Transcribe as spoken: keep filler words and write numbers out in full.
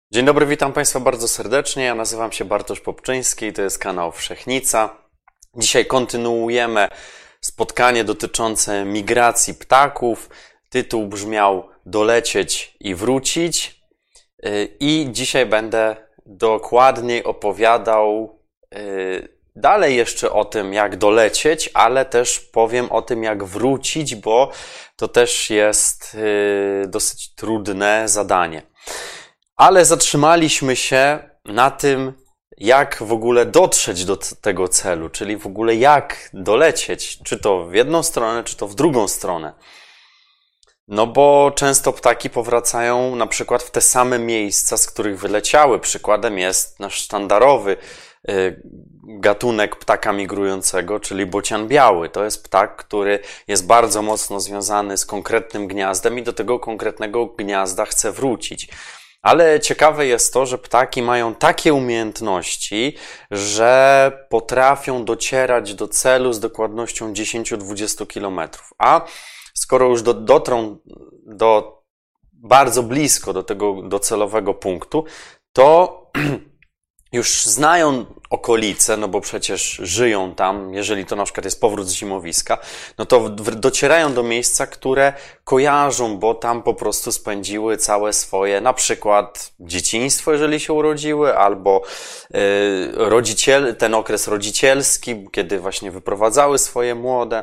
Dzień dobry, witam Państwa bardzo serdecznie. Ja nazywam się Bartosz Popczyński i to jest kanał Wszechnica. Dzisiaj kontynuujemy spotkanie dotyczące migracji ptaków. Tytuł brzmiał Dolecieć i wrócić. I dzisiaj będę dokładniej opowiadał dalej jeszcze o tym, jak dolecieć, ale też powiem o tym, jak wrócić, bo to też jest dosyć trudne zadanie. Ale zatrzymaliśmy się na tym, jak w ogóle dotrzeć do tego celu, czyli w ogóle jak dolecieć, czy to w jedną stronę, czy to w drugą stronę. No bo często ptaki powracają na przykład w te same miejsca, z których wyleciały. Przykładem jest nasz sztandarowy gatunek ptaka migrującego, czyli bocian biały. To jest ptak, który jest bardzo mocno związany z konkretnym gniazdem i do tego konkretnego gniazda chce wrócić. Ale ciekawe jest to, że ptaki mają takie umiejętności, że potrafią docierać do celu z dokładnością dziesięć do dwudziestu kilometrów. A skoro już do, dotrą do bardzo blisko do tego docelowego punktu, to już znają okolice, no bo przecież żyją tam, jeżeli to na przykład jest powrót z zimowiska, no to docierają do miejsca, które kojarzą, bo tam po prostu spędziły całe swoje, na przykład dzieciństwo, jeżeli się urodziły, albo yy, rodziciel, ten okres rodzicielski, kiedy właśnie wyprowadzały swoje młode.